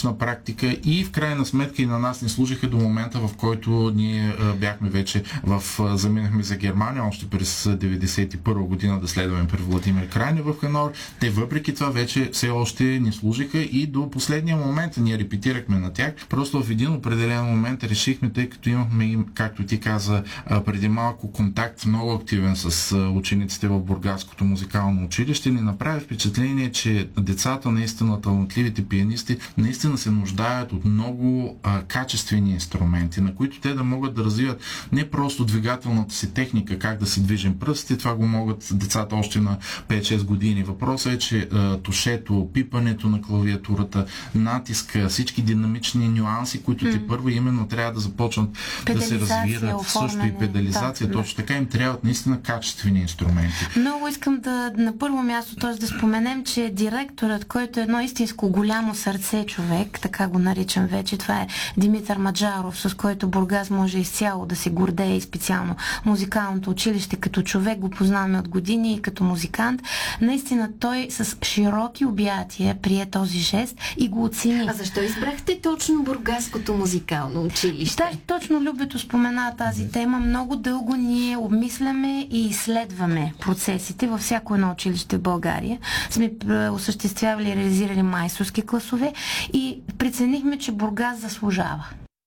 отлична практика и в крайна сметка и на нас ни служиха до момента, в който ние бяхме вече заминахме за Германия, още през 1991 година да следваме при Владимир Крайнев в Хановер. Те въпреки това вече все още ни служиха и до последния момент ние репетирахме на тях. Просто в един определен момент решихме, тъй като имахме, както ти каза преди малко, контакт много активен с учениците в Бургаското музикално училище, ни направи впечатление, че децата, наистина талантливите пианисти, наистина се нуждаят от много качествени инструменти, на които те да могат да развиват не просто двигателната си техника, как да си движим пръстите, това го могат децата още на 5-6 години. Въпросът е, че тушето, пипането на клавиатурата, натиска, всички динамични нюанси, които те първо именно трябва да започнат да се развират, също и педализация, точно така им трябват наистина качествени инструменти. Много искам да на първо място да споменем, че директорът, който е едно истинско голямо сърце човек, така го наричам вече, това е Димитър Маджаров, с който Бургас може изцяло да се гордее, и специално музикалното училище като човек го познаваме от години и като музикант. Наистина той с широки обятия прие този жест и го оцени. А защо избрахте точно Бургаското музикално училище? Да, точно Любето спомена тази тема. Много дълго ние обмисляме и изследваме процесите във всяко едно училище в България. Сме осъществявали и реализирали майсторски класове и преценихме, че Бургас заслужава.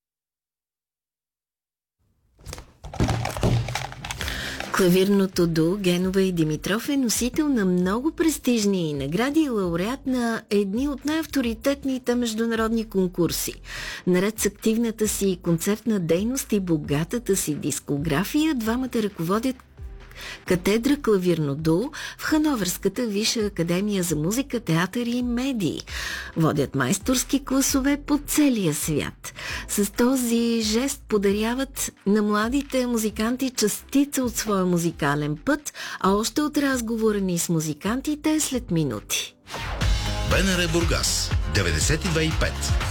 Клавирното дуо Генова и Димитров е носител на много престижни награди и лауреат на едни от най-авторитетните международни конкурси. Наред с активната си концертна дейност и богатата си дискография, двамата ръководят катедра клавирно дуо в Хановерската Висша академия за музика, театър и медии. Водят майсторски класове по целия свят. С този жест подаряват на младите музиканти частица от своя музикален път, а още от разговора ни с музикантите след минути. БНР Бургас 92,5